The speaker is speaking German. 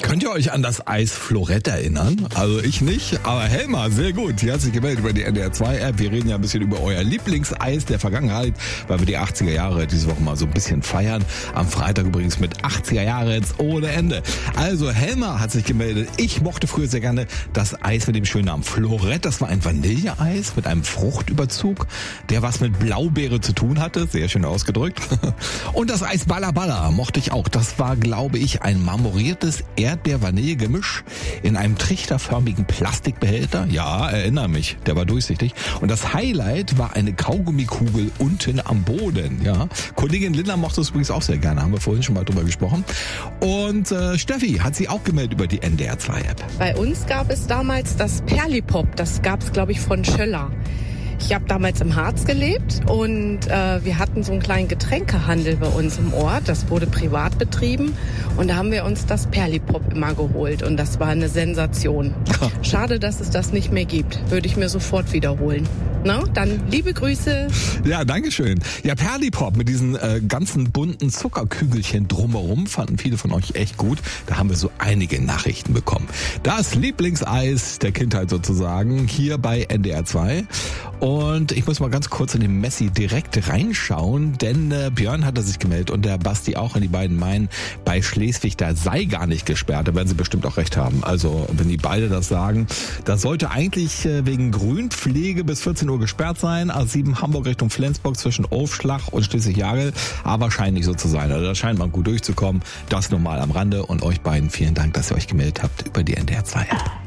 Könnt ihr euch an das Eis Florett erinnern? Also ich nicht, aber Helma, sehr gut. Die hat sich gemeldet über die NDR 2 App. Wir reden ja ein bisschen über euer Lieblingseis der Vergangenheit, weil wir die 80er Jahre diese Woche mal so ein bisschen feiern. Am Freitag übrigens mit 80er Jahre jetzt ohne Ende. Also Helma hat sich gemeldet. Ich mochte früher sehr gerne das Eis mit dem schönen Namen Florett. Das war ein Vanilleeis mit einem Fruchtüberzug, der was mit Blaubeere zu tun hatte. Sehr schön ausgedrückt. Und das Eis Balla Balla mochte ich auch. Das war, glaube ich, ein marmoriertes Erdbeer-Vanille-Gemisch in einem trichterförmigen Plastikbehälter. Ja, erinnere mich, der war durchsichtig. Und das Highlight war eine Kaugummikugel unten am Boden. Ja, Kollegin Linda mochte es übrigens auch sehr gerne, haben wir vorhin schon mal drüber gesprochen. Und Steffi hat sie auch gemeldet über die NDR 2 App. Bei uns gab es damals das Perlipop, das gab es, glaube ich, von Schöller. Ich habe damals im Harz gelebt und wir hatten so einen kleinen Getränkehandel bei uns im Ort. Das wurde privat betrieben und da haben wir uns das Perlipop immer geholt und das war eine Sensation. Schade, dass es das nicht mehr gibt. Würde ich mir sofort wiederholen. Na, dann liebe Grüße. Ja, dankeschön. Ja, Perlipop mit diesen ganzen bunten Zuckerkügelchen drumherum fanden viele von euch echt gut. Da haben wir so einige Nachrichten bekommen. Das Lieblingseis der Kindheit sozusagen hier bei NDR 2. Und ich muss mal ganz kurz in den Messi direkt reinschauen, denn Björn hat sich gemeldet und der Basti auch, und die beiden meinen, bei Schleswig, da sei gar nicht gesperrt. Da werden sie bestimmt auch recht haben. Also wenn die beide das sagen, da sollte eigentlich wegen Grünpflege bis 14 Uhr gesperrt sein. A7 Hamburg Richtung Flensburg zwischen Aufschlag und Schleswig-Jagel. Aber scheint nicht so zu sein. Also da scheint man gut durchzukommen. Das nur mal am Rande und euch beiden vielen Dank, dass ihr euch gemeldet habt über die NDR 2 App.